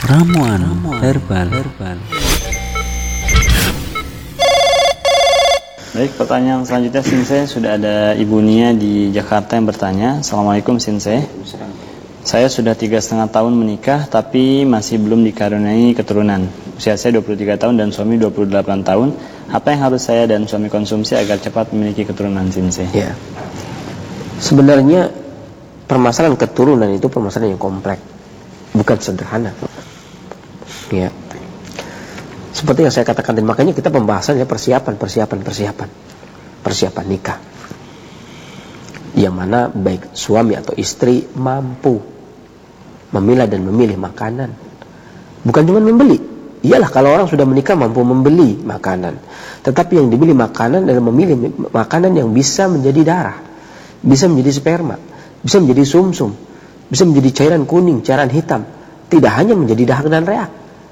Ramuan herbal. Baik, pertanyaan selanjutnya Sensei, sudah ada Ibu Nia di Jakarta yang bertanya. Assalamualaikum Sensei. Saya sudah 3,5 tahun menikah tapi masih belum dikaruniai keturunan. Usia saya 23 tahun dan suami 28 tahun. Apa yang harus saya dan suami konsumsi agar cepat memiliki keturunan Sensei? Ya. Sebenarnya permasalahan keturunan itu permasalahan yang kompleks, bukan sederhana. Ya. Seperti yang saya katakan tadi, makanya kita pembahasannya persiapan nikah. Yang mana baik suami atau istri mampu memilah dan memilih makanan. Bukan cuma membeli. Iyalah kalau orang sudah menikah mampu membeli makanan. Tetapi yang dibeli makanan adalah memilih makanan yang bisa menjadi darah, bisa menjadi sperma, bisa menjadi sumsum, bisa menjadi cairan kuning, cairan hitam. Tidak hanya menjadi dahak dan reak.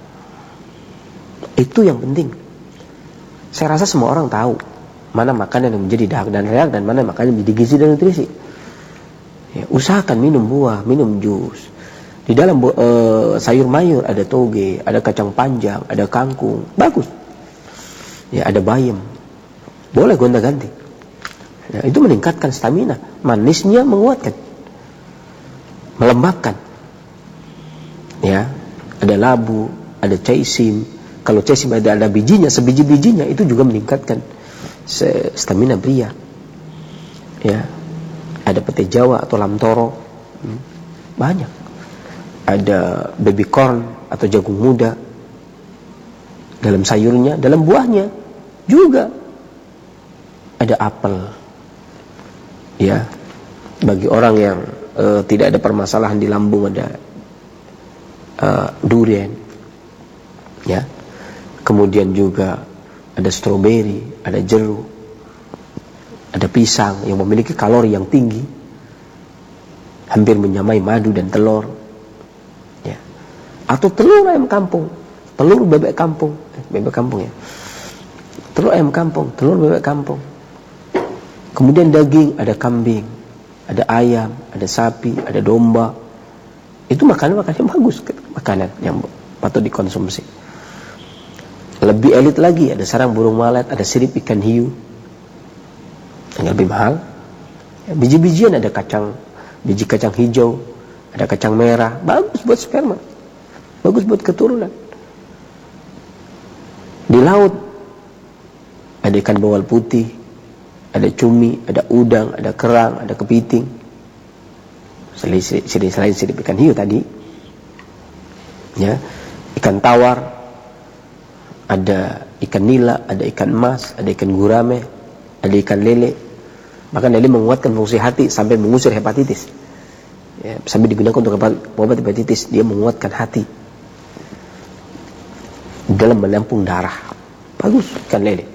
Itu yang penting. Saya rasa semua orang tahu mana makanan yang menjadi dahak dan reak dan mana makanan yang menjadi gizi dan nutrisi. Ya, usahakan minum buah, minum jus. Di dalam sayur mayur ada toge, ada kacang panjang, ada kangkung, bagus. Ya, ada bayam. Boleh gonta-ganti. Ya, itu meningkatkan stamina, manisnya menguatkan, melembabkan. Ya, ada labu, ada caisim. Kalau caisim ada bijinya, sebiji-bijinya itu juga meningkatkan stamina pria. Ya, ada pete Jawa atau lam toro, banyak. Ada baby corn atau jagung muda dalam sayurnya, dalam buahnya juga ada apel. Ya, bagi orang yang tidak ada permasalahan di lambung ada durian. Ya. Kemudian juga ada stroberi, ada jeruk, ada pisang yang memiliki kalori yang tinggi, hampir menyamai madu dan telur. Ya. Atau telur ayam kampung, telur bebek kampung, ya. Telur ayam kampung, telur bebek kampung. Kemudian daging, ada kambing, ada ayam, ada sapi, ada domba. Itu makanan-makanan yang bagus, makanan yang patut dikonsumsi. Lebih elit lagi, ada sarang burung walet, ada sirip ikan hiu yang lebih mahal. Biji-bijian ada biji kacang hijau, ada kacang merah, bagus buat sperma, bagus buat keturunan. Di laut ada ikan bawal putih, ada cumi, ada udang, ada kerang, ada kepiting. Selain sirip ikan hiu tadi, ya, ikan tawar, ada ikan nila, ada ikan emas, ada ikan gurame, ada ikan lele. Bahkan lele menguatkan fungsi hati sampai mengusir hepatitis. Ya, sampai digunakan untuk obat hepatitis, dia menguatkan hati dalam menampung darah. Bagus ikan lele.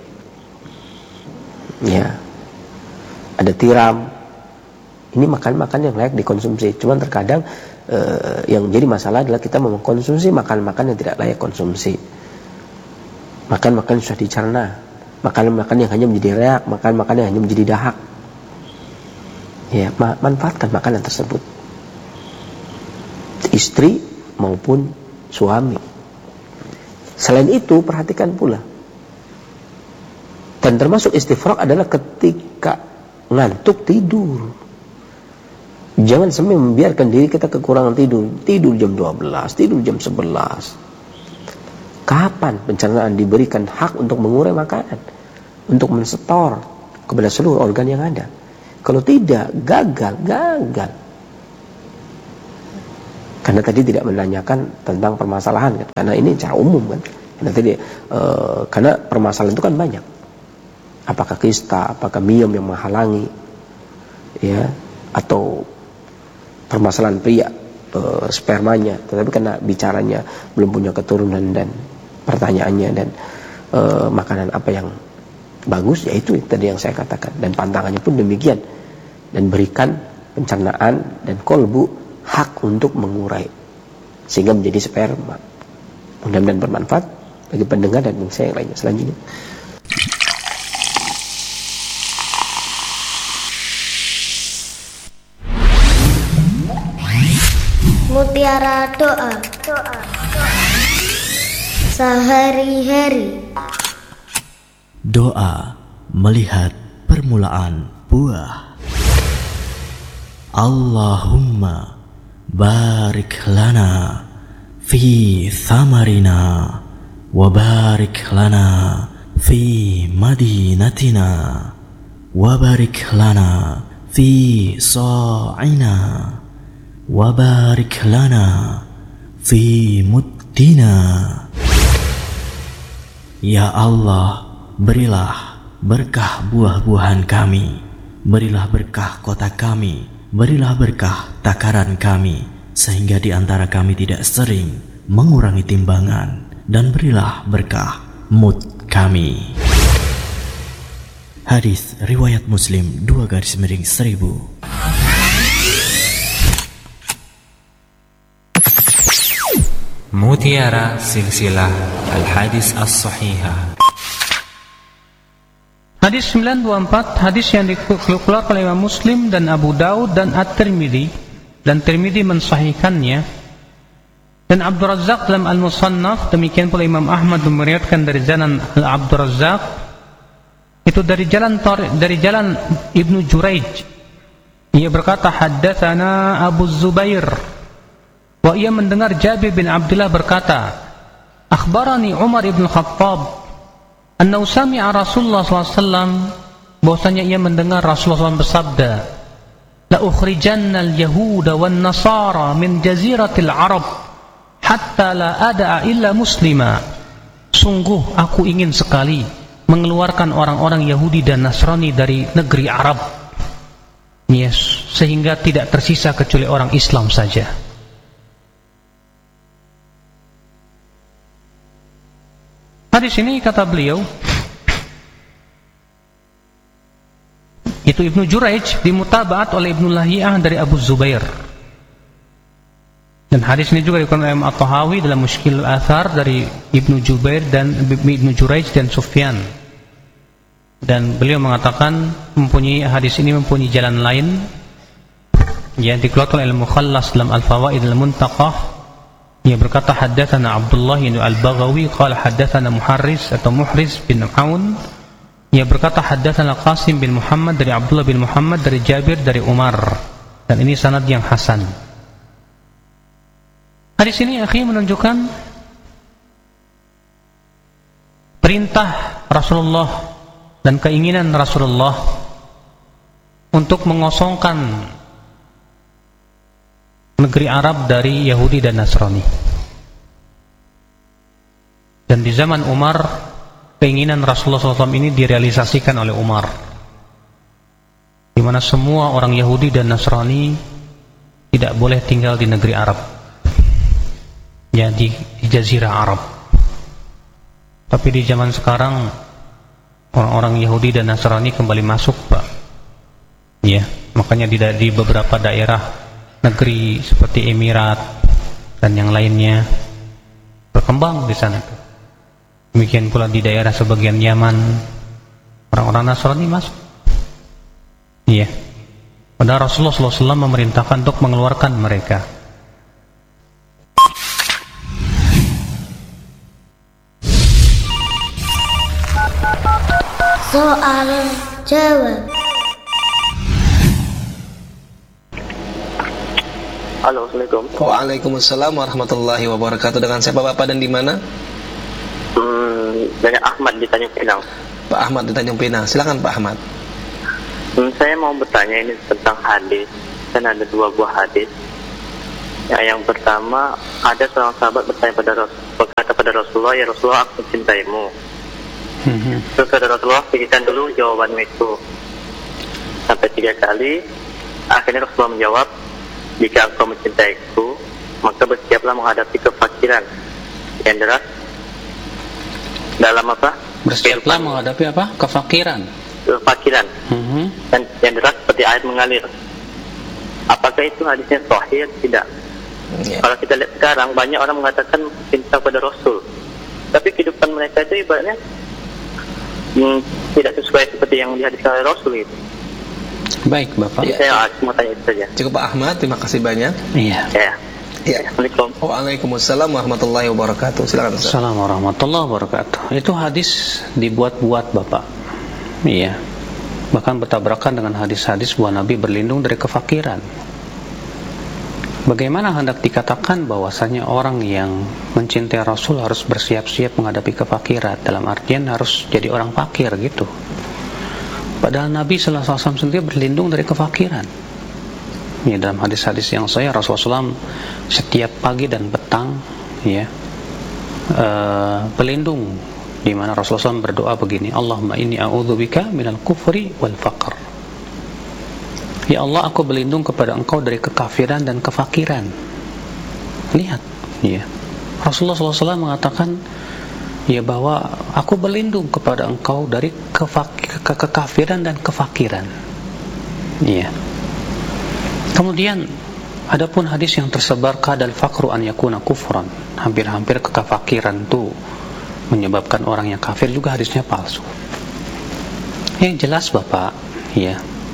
Ya, ada tiram. Ini makan-makan yang layak dikonsumsi. Cuman terkadang yang jadi masalah adalah kita mengkonsumsi makan-makan yang tidak layak konsumsi. Makan-makan sudah dicerna, makan-makan yang hanya menjadi reak, makan-makan yang hanya menjadi dahak. Ya, manfaatkan makanan tersebut. Istri maupun suami. Selain itu, perhatikan pula. Dan termasuk istifrak adalah ketika ngantuk tidur. Jangan sampai membiarkan diri kita kekurangan tidur. Tidur jam 12, tidur jam 11. Kapan pencernaan diberikan hak untuk mengurai makanan, untuk mensetor kepada seluruh organ yang ada? Kalau tidak, gagal. Karena tadi tidak menanyakan tentang permasalahan, kan? Karena ini secara umum kan. Karena permasalahan itu kan banyak. Apakah kista, apakah miom yang menghalangi, ya, atau permasalahan pria, spermanya, tetapi karena bicaranya belum punya keturunan dan pertanyaannya dan makanan apa yang bagus, yaitu tadi yang saya katakan, dan pantangannya pun demikian, dan berikan pencernaan dan kolbu hak untuk mengurai sehingga menjadi sperma. Mudah-mudahan bermanfaat bagi pendengar dan saya yang lainnya. Selanjutnya, Mutiara doa. Sehari-hari. Doa melihat permulaan buah. Allahumma barik lana fi thamarina wa barik lana fi madinatina wa barik lana fi sa'ina wa barik lana fi muddina. Ya Allah, berilah berkah buah-buahan kami, berilah berkah kota kami, berilah berkah takaran kami, sehingga di antara kami tidak sering mengurangi timbangan, dan berilah berkah mud kami. Hadis riwayat Muslim 2/1000. Mutiara Silsilah Al-Hadis As-Sahihah. Hadis 924, hadis yang dikeluarkan oleh Imam Muslim dan Abu Daud dan At-Tirmidzi, dan Tirmidzi mensahihkannya, dan Abdul Razzaq dalam Al-Musannaf. Demikian pula Imam Ahmad meriwayatkan dari jalan Abdul Razzaq, itu dari jalan Ibnu Jurayj. Ia berkata, haddatsana Abu Zubair, wa ia mendengar Jabir bin Abdullah berkata, akhbarani Umar ibn Khattab anna sami'a Rasulullah SAW, bahwasanya ia mendengar Rasulullah SAW bersabda, la ukhrijanna al-yahuda wan nasara min jaziratil arab hatta la ada'a illa muslima. Sungguh aku ingin sekali mengeluarkan orang-orang Yahudi dan Nasrani dari negeri Arab, yes, sehingga tidak tersisa kecuali orang Islam saja. Hadis ini kata beliau, itu Ibnu Jurayj dimutabaat oleh Ibnu Lahiyah dari Abu Zubair. Dan hadis ini juga dikutip oleh Imam At-Tahawi dalam Mushkil Al-Athar dari Ibnu Jubair dan Ibnu Jurayj dan Sufyan. Dan beliau mengatakan hadis ini mempunyai jalan lain yang dikeluarkan oleh Al-Mukhallas dalam Al-Fawaid Al-Muntaqah. Ia berkata, haddatsana Abdullah bin Al-Baghawi qala haddatsana Muharris bin Aun. Ia berkata, haddatsana Qasim bin Muhammad dari Abdullah bin Muhammad dari Jabir dari Umar. Dan ini sanad yang hasan. Hadis ini menunjukkan perintah Rasulullah dan keinginan Rasulullah untuk mengosongkan negeri Arab dari Yahudi dan Nasrani. Dan di zaman Umar, keinginan Rasulullah SAW ini direalisasikan oleh Umar, di mana semua orang Yahudi dan Nasrani tidak boleh tinggal di negeri Arab, ya, di Jazirah Arab. Tapi di zaman sekarang orang-orang Yahudi dan Nasrani kembali masuk, Pak. Ya, makanya di beberapa daerah negeri seperti Emirat dan yang lainnya berkembang di sana. Demikian pula di daerah sebagian Yaman, orang-orang Nasrani masuk. Iya. Padahal Rasulullah SAW memerintahkan untuk mengeluarkan mereka. Soal jawab. Halo, Assalamualaikum. Waalaikumsalam warahmatullahi wabarakatuh. Dengan siapa Bapak dan di mana? Dengan Ahmad di Tanjung Pinang. Pak Ahmad di Tanjung Pinang. Silakan Pak Ahmad. Saya mau bertanya ini tentang hadis. Kan ada dua buah hadis. Yang pertama, ada seorang sahabat berkata pada Rasulullah, ya Rasulullah, aku mencintaimu. Terus kata Rasulullah, pikirkan dulu jawabanmu itu. Sampai 3 kali. Akhirnya Rasulullah menjawab, jika engkau mencintaiku, maka bersiaplah menghadapi kefakiran yang deras dalam apa? Bersiaplah menghadapi apa? Kefakiran. Dan yang deras seperti air mengalir. Apakah itu hadisnya sahih atau tidak? Kalau kita lihat sekarang, banyak orang mengatakan cinta pada Rasul, tapi kehidupan mereka itu ibaratnya tidak sesuai seperti yang dihadiskan oleh Rasul itu. Baik Bapak. Jadi saya mau tanya itu saja. Cukup Pak Ahmad, terima kasih banyak. Iya. Ya. Ya. Assalamualaikum. Waalaikumsalam warahmatullahi wabarakatuh. Silakan Ustaz. Assalamualaikum warahmatullahi wabarakatuh. Itu hadis dibuat-buat Bapak. Iya. Bahkan bertabrakan dengan hadis-hadis bahwa Nabi berlindung dari kefakiran. Bagaimana hendak dikatakan bahwasanya orang yang mencintai Rasul harus bersiap-siap menghadapi kefakiran, dalam artian harus jadi orang fakir gitu. Padahal Nabi sallallahu alaihi wasallam sendiri berlindung dari kefakiran. Ya, dalam hadis-hadis yang saya Rasulullah SAW setiap pagi dan petang ya berlindung, di mana Rasulullah SAW berdoa begini, Allahumma inni a'udzubika minal kufri wal faqr. Ya Allah, aku berlindung kepada Engkau dari kekafiran dan kefakiran. Lihat, ya. Rasulullah SAW mengatakan ya bahwa aku berlindung kepada Engkau dari kekafiran dan kefakiran. Ya. Kemudian adapun hadis yang tersebar kadal faqru an yakuna kufran, hampir-hampir kefakiran itu menyebabkan orang yang kafir, juga hadisnya palsu. Yang jelas Bapak, ya,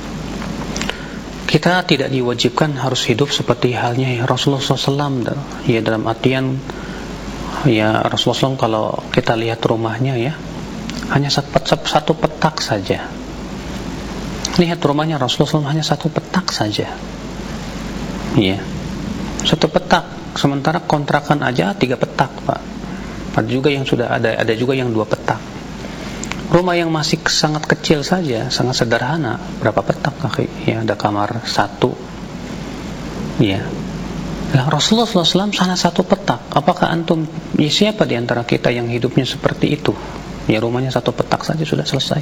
kita tidak diwajibkan harus hidup seperti halnya Rasulullah SAW. Ya, dalam artian ya Rasulullah SAW kalau kita lihat rumahnya ya hanya satu petak saja. Lihat rumahnya Rasulullah SAW hanya satu petak saja. Ya, satu petak. Sementara kontrakan aja 3 petak Pak. Ada juga yang sudah ada juga yang 2 petak. Rumah yang masih sangat kecil saja, sangat sederhana, berapa petak kaki? Ya, ada kamar 1. Ya. Nah, Rasulullah SAW sana 1 petak. Apakah antum, ya siapa di antara kita yang hidupnya seperti itu? Ya, rumahnya 1 petak saja sudah selesai.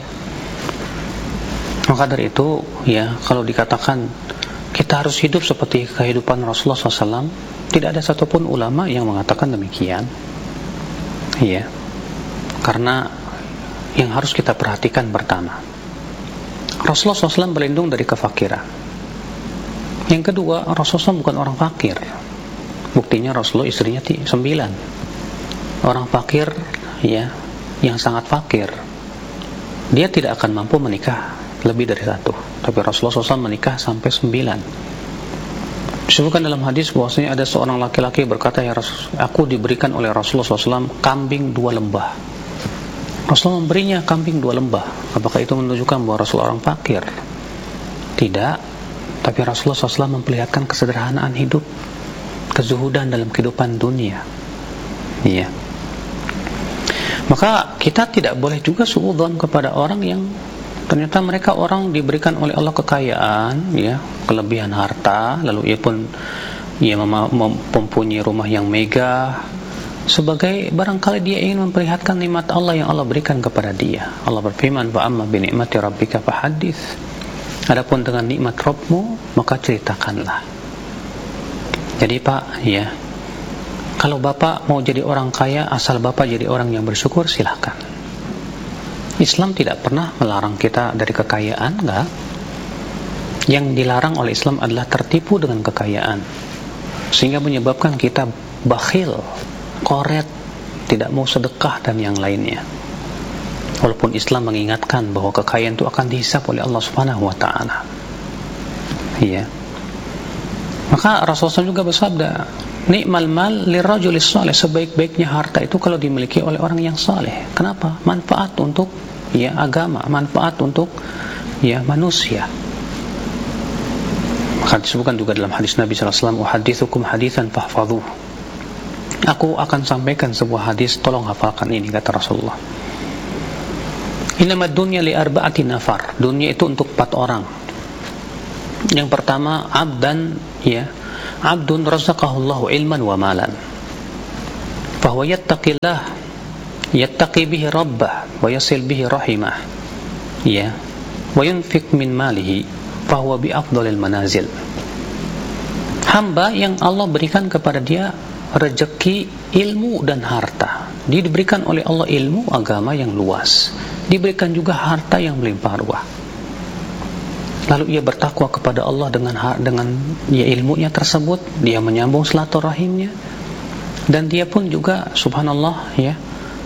Maka dari itu, ya, kalau dikatakan kita harus hidup seperti kehidupan Rasulullah SAW, tidak ada satupun ulama yang mengatakan demikian. Ya. Karena yang harus kita perhatikan pertama, Rasulullah SAW berlindung dari kefakiran. Yang kedua, Rasulullah SAW bukan orang fakir. Buktinya Rasulullah istrinya 9. Orang fakir, ya, yang sangat fakir, dia tidak akan mampu menikah lebih dari 1. Tapi Rasulullah SAW menikah sampai 9. Disebutkan dalam hadis bahwasanya ada seorang laki-laki berkata, ya Rasul, aku diberikan oleh Rasulullah SAW kambing 2 lembah. Rasulullah memberinya kambing 2 lembah. Apakah itu menunjukkan bahwa Rasulullah orang fakir? Tidak. Tapi Rasulullah SAW memperlihatkan kesederhanaan hidup, kezuhudan dalam kehidupan dunia. Iya. Maka kita tidak boleh juga suudzon kepada orang yang ternyata mereka orang diberikan oleh Allah kekayaan, ya, kelebihan harta, lalu ia pun ia mempunyai rumah yang megah, sebagai barangkali dia ingin memperlihatkan nikmat Allah yang Allah berikan kepada dia. Allah berfirman, "Wa amma bi ni'mati rabbika fahadits." Adapun dengan nikmat Rabbmu, maka ceritakanlah. Jadi Pak, ya, kalau Bapak mau jadi orang kaya, asal Bapak jadi orang yang bersyukur, silahkan. Islam tidak pernah melarang kita dari kekayaan, enggak. Yang dilarang oleh Islam adalah tertipu dengan kekayaan, sehingga menyebabkan kita bakhil, koret, tidak mau sedekah dan yang lainnya. Walaupun Islam mengingatkan bahwa kekayaan itu akan dihisab oleh Allah Subhanahu wa taala. Iya. Maka Rasulullah juga bersabda, "Ni'mal mal lirrajulis salih." Sebaik-baiknya harta itu kalau dimiliki oleh orang yang saleh. Kenapa? Manfaat untuk ya agama, manfaat untuk ya manusia. Maka disebutkan juga dalam hadis Nabi sallallahu alaihi wasallam, "Uhadditsukum haditsan fahfadhuh." Aku akan sampaikan sebuah hadis, tolong hafalkan ini, kata Rasulullah. Innamad dunya li arba'ati nafar. Dunia itu untuk 4 orang. Yang pertama, abdan, ya, abdun razaqahullahu ilman wa malan. Fa huwa yattaqillah, yattaqi bihi rabbah wa yasil bihi rahimah. Ya, wa yunfiq min malihi fa huwa bi afdhalil manazil. Hamba yang Allah berikan kepada dia rezeki, ilmu dan harta. Dia diberikan oleh Allah ilmu agama yang luas, diberikan juga harta yang melimpah ruah. Lalu ia bertakwa kepada Allah dengan ya ilmunya tersebut, dia menyambung silaturahimnya, dan dia pun juga subhanallah ya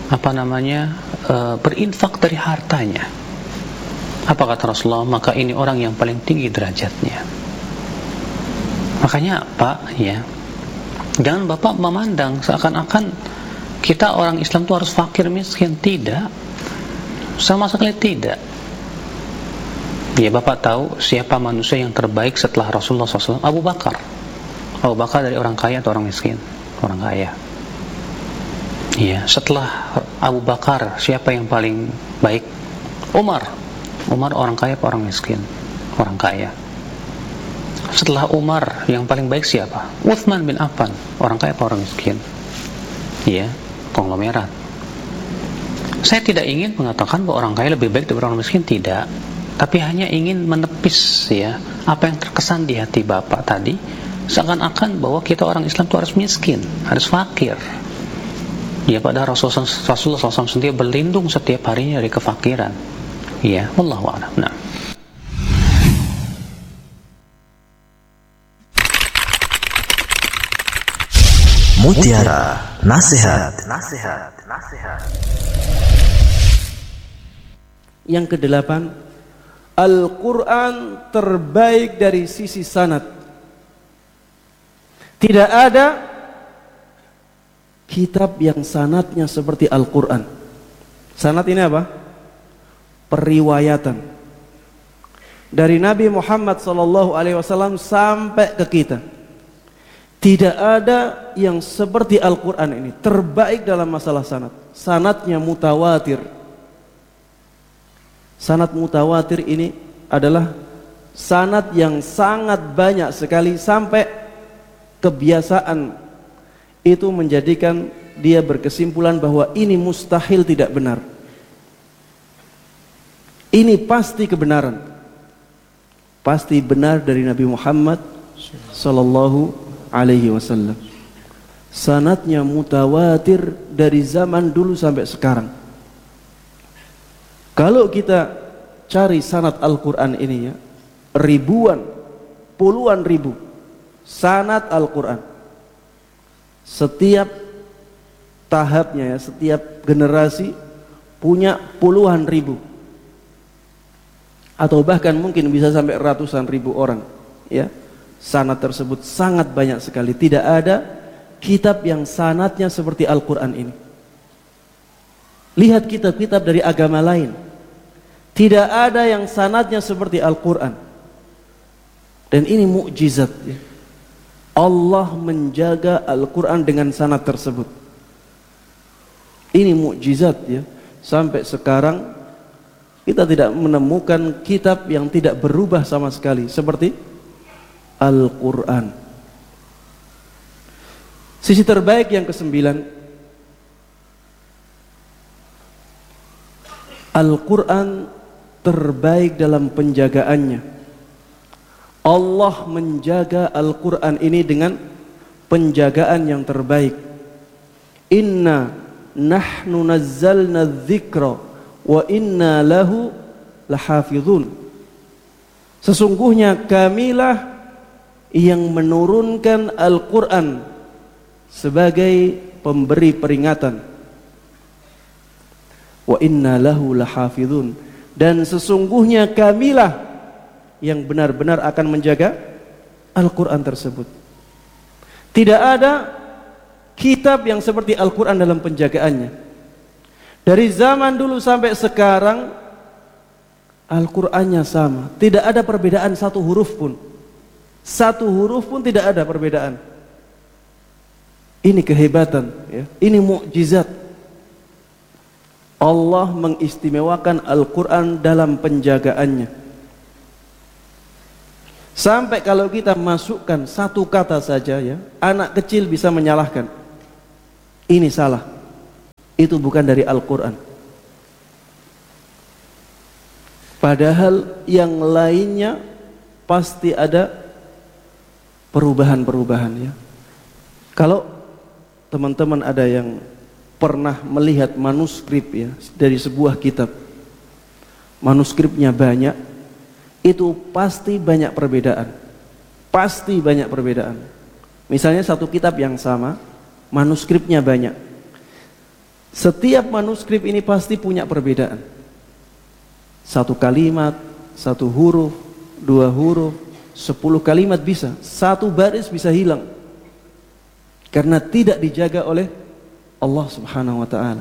berinfak dari hartanya. Apa kata Rasulullah? Maka ini orang yang paling tinggi derajatnya. Makanya Pak, ya, Jangan Bapak memandang seakan-akan kita orang Islam itu harus fakir miskin. Tidak, sama sekali tidak. Ya, Bapak tahu siapa manusia yang terbaik setelah Rasulullah SAW? Abu Bakar. Abu Bakar dari orang kaya atau orang miskin? Orang kaya. Iya, setelah Abu Bakar siapa yang paling baik? Umar. Umar orang kaya atau orang miskin? Orang kaya. Setelah Umar yang paling baik siapa? Uthman bin Affan. Orang kaya atau orang miskin? Iya, konglomerat. Saya tidak ingin mengatakan bahwa orang kaya lebih baik daripada orang miskin, tidak. Tapi hanya ingin menepis ya apa yang terkesan di hati Bapak tadi, seakan-akan bahwa kita orang Islam itu harus miskin, harus fakir. Ya, pada Rasulullah SAW sendiri berlindung setiap harinya dari kefakiran. Ya, wallahu a'lam. Nah. Mutiara Nasihat. Yang kedelapan, Al-Quran terbaik dari sisi sanad. Tidak ada kitab yang sanadnya seperti Al-Quran. Sanad ini apa? Periwayatan dari Nabi Muhammad SAW sampai ke kita. Tidak ada yang seperti Al-Quran ini, terbaik dalam masalah sanad. Sanadnya mutawatir. Sanad mutawatir ini adalah sanad yang sangat banyak sekali, sampai kebiasaan itu menjadikan dia berkesimpulan bahwa ini mustahil tidak benar. Ini pasti kebenaran, pasti benar dari Nabi Muhammad sallallahu alaihi wasallam. Sanadnya mutawatir dari zaman dulu sampai sekarang. Kalau kita cari sanad Al-Quran ini ya, ribuan, puluhan ribu sanad Al-Quran. Setiap tahapnya ya, setiap generasi punya puluhan ribu, atau bahkan mungkin bisa sampai ratusan ribu orang ya. Sanad tersebut sangat banyak sekali. Tidak ada kitab yang sanadnya seperti Al-Quran ini. Lihat kitab-kitab dari agama lain, tidak ada yang sanadnya seperti Al-Quran. Dan ini mukjizat ya. Allah menjaga Al-Quran dengan sanad tersebut. Ini mukjizat ya. Sampai sekarang kita tidak menemukan kitab yang tidak berubah sama sekali seperti Al-Quran. Sisi terbaik yang kesembilan, Al-Quran terbaik dalam penjagaannya. Allah menjaga Al-Quran ini dengan penjagaan yang terbaik. Inna nahnu nazzalna dzikra wa inna lahu lahafizun. Sesungguhnya kamilah yang menurunkan Al-Quran sebagai pemberi peringatan. Wa inna lahu lahafizun. Dan sesungguhnya kamilah yang benar-benar akan menjaga Al-Quran tersebut. Tidak ada kitab yang seperti Al-Quran dalam penjagaannya. Dari zaman dulu sampai sekarang Al-Qurannya sama, tidak ada perbedaan satu huruf pun. Satu huruf pun tidak ada perbedaan. Ini kehebatan ya. Ini mukjizat. Allah mengistimewakan Al-Quran dalam penjagaannya. Sampai kalau kita masukkan satu kata saja ya, anak kecil bisa menyalahkan. Ini salah. Itu bukan dari Al-Quran. Padahal yang lainnya pasti ada perubahan-perubahan ya. Kalau teman-teman ada yang pernah melihat manuskrip ya dari sebuah kitab, manuskripnya banyak, itu pasti banyak perbedaan. Pasti banyak perbedaan. Misalnya satu kitab yang sama, manuskripnya banyak. Setiap manuskrip ini pasti punya perbedaan. Satu kalimat, satu huruf, dua huruf, 10 kalimat bisa. Satu baris bisa hilang. karena tidak dijaga oleh Allah Subhanahu wa taala.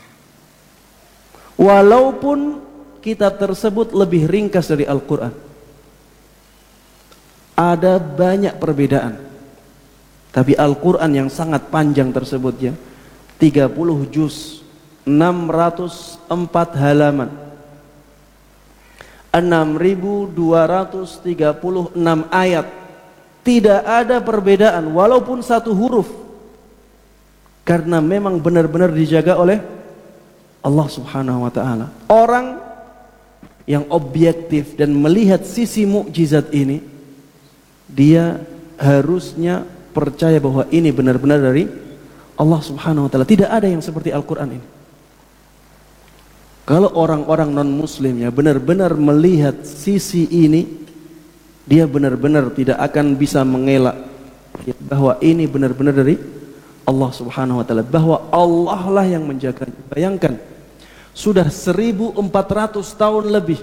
Walaupun kitab tersebut lebih ringkas dari Al-Qur'an, ada banyak perbedaan. Tapi Al-Qur'an yang sangat panjang tersebut ya, 30 juz, 604 halaman, 6.236 ayat, tidak ada perbedaan walaupun satu huruf, karena memang benar-benar dijaga oleh Allah Subhanahu wa taala. Orang yang objektif dan melihat sisi mukjizat ini, dia harusnya percaya bahwa ini benar-benar dari Allah Subhanahu wa taala. Tidak ada yang seperti Al-Qur'an ini. Kalau orang-orang non-muslim ya benar-benar melihat sisi ini, dia benar-benar tidak akan bisa mengelak bahwa ini benar-benar dari Allah Subhanahu wa taala, bahwa Allah lah yang menjaganya. Bayangkan, sudah 1400 tahun lebih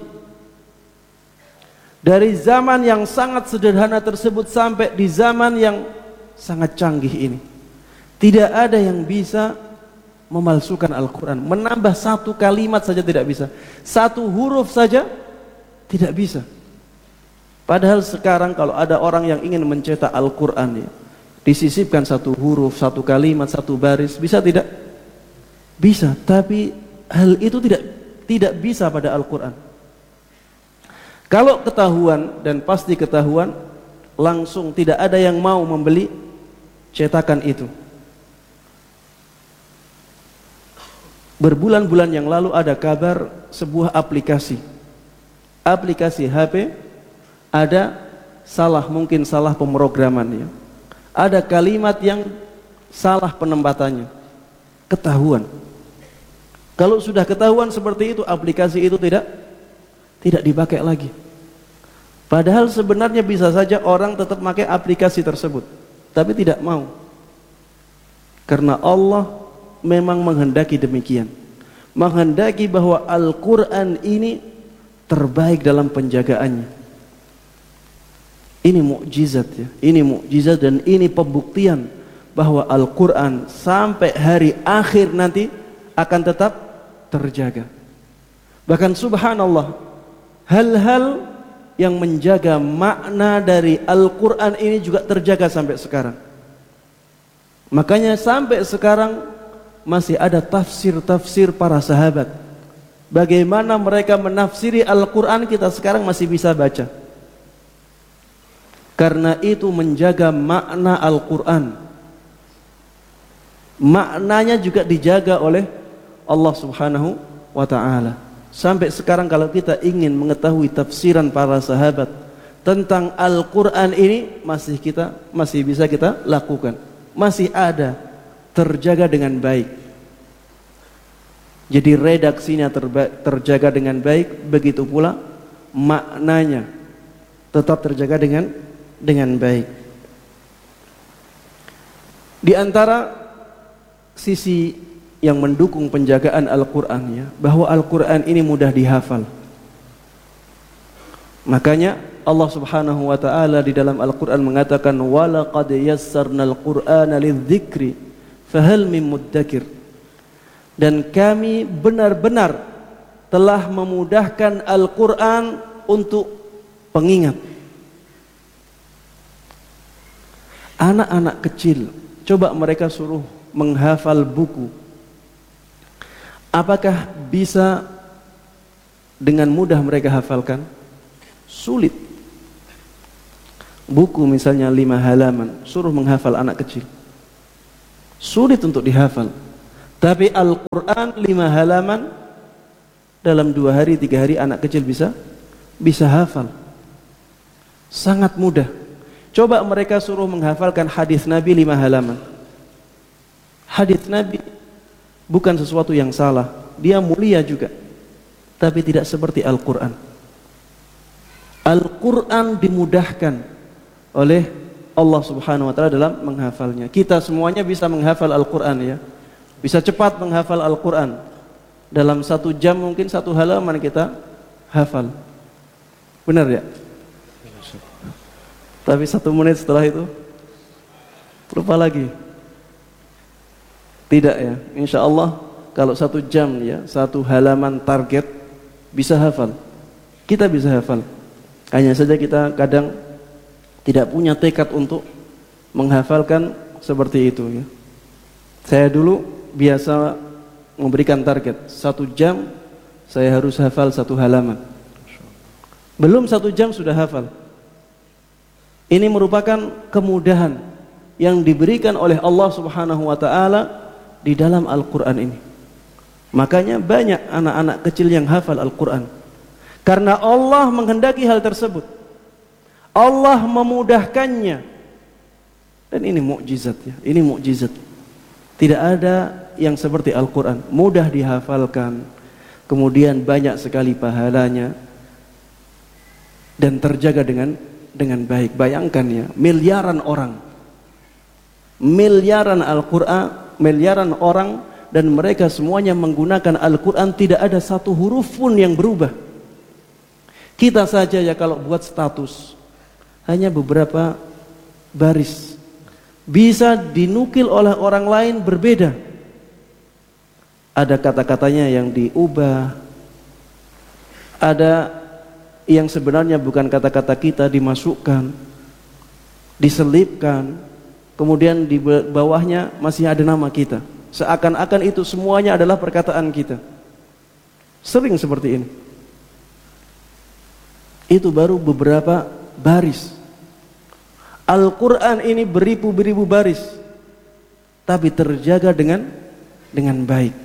dari zaman yang sangat sederhana tersebut sampai di zaman yang sangat canggih ini, tidak ada yang bisa memalsukan Al-Quran. Menambah satu kalimat saja tidak bisa, satu huruf saja tidak bisa. Padahal sekarang kalau ada orang yang ingin mencetak Al-Quran ya, disisipkan satu huruf, satu kalimat, satu baris, bisa tidak? Bisa. Tapi hal itu tidak bisa pada Al-Quran. Kalau ketahuan, dan pasti ketahuan, langsung tidak ada yang mau membeli cetakan itu. Berbulan-bulan yang lalu ada kabar sebuah aplikasi HP, ada salah, mungkin salah pemrogramannya, ada kalimat yang salah penempatannya, ketahuan. Kalau sudah ketahuan seperti itu, aplikasi itu tidak dipakai lagi. Padahal sebenarnya bisa saja orang tetap pakai aplikasi tersebut, tapi tidak mau, karena Allah memang menghendaki demikian, menghendaki bahwa Al-Quran ini terbaik dalam penjagaannya. Ini mukjizat ya, ini mukjizat, dan ini pembuktian bahwa Al-Quran sampai hari akhir nanti akan tetap terjaga. Bahkan subhanallah, hal-hal yang menjaga makna dari Al-Quran ini juga terjaga sampai sekarang. Makanya sampai sekarang masih ada tafsir-tafsir para sahabat. Bagaimana mereka menafsiri Al-Quran, kita sekarang masih bisa baca. Karena itu menjaga makna Al-Quran, maknanya juga dijaga oleh Allah Subhanahu wa ta'ala. Sampai sekarang kalau kita ingin mengetahui tafsiran para sahabat tentang Al-Quran ini, masih bisa kita lakukan, masih ada, terjaga dengan baik. Jadi redaksinya terjaga dengan baik, begitu pula maknanya tetap terjaga dengan baik. Di antara sisi yang mendukung penjagaan Al-Quran ya, bahwa Al-Quran ini mudah dihafal. Makanya Allah Subhanahu wa ta'ala di dalam Al-Quran mengatakan, وَلَقَدْ يَسَّرْنَا الْقُرْآنَ لِلذِّكْرِ فَهَلْ مِن مُدَّكِرٍ. Dan kami benar-benar telah memudahkan Al-Quran untuk pengingat. Anak-anak kecil, coba mereka suruh menghafal buku, apakah bisa dengan mudah mereka hafalkan? Sulit. Buku misalnya 5 halaman, suruh menghafal anak kecil, sulit untuk dihafal. Tapi Al-Quran 5 halaman, dalam 2 hari 3 hari anak kecil bisa hafal, sangat mudah. Coba mereka suruh menghafalkan hadis Nabi 5 halaman. Hadis Nabi bukan sesuatu yang salah, dia mulia juga, tapi tidak seperti Al-Quran. Al-Quran dimudahkan oleh Allah Subhanahu wa ta'ala dalam menghafalnya. Kita semuanya bisa menghafal Al-Quran ya, bisa cepat menghafal Al-Quran. Dalam 1 jam mungkin 1 halaman kita hafal, benar ya? Tapi 1 menit setelah itu lupa lagi. Tidak ya, insya Allah kalau 1 jam ya, 1 halaman target bisa hafal. Kita bisa hafal. Hanya saja kita kadang tidak punya tekad untuk menghafalkan seperti itu ya. Saya dulu biasa memberikan target 1 jam saya harus hafal 1 halaman. Belum 1 jam sudah hafal. Ini merupakan kemudahan yang diberikan oleh Allah Subhanahu wa taala di dalam Al-Quran ini. Makanya banyak anak-anak kecil yang hafal Al-Quran, karena Allah menghendaki hal tersebut. Allah memudahkannya. Dan ini mukjizat ya, ini mukjizat. Tidak ada yang seperti Al-Quran, mudah dihafalkan, kemudian banyak sekali pahalanya, dan terjaga dengan baik. Bayangkan ya, miliaran orang, miliaran Al-Quran, miliaran orang, dan mereka semuanya menggunakan Al-Quran, tidak ada 1 huruf pun yang berubah. Kita saja ya kalau buat status hanya beberapa baris, bisa dinukil oleh orang lain berbeda. Ada kata-katanya yang diubah, ada yang sebenarnya bukan kata-kata kita dimasukkan, diselipkan, kemudian di bawahnya masih ada nama kita, seakan-akan itu semuanya adalah perkataan kita. Sering seperti ini. Itu baru beberapa baris. Al-Quran ini beribu-ribu baris, tapi terjaga dengan baik.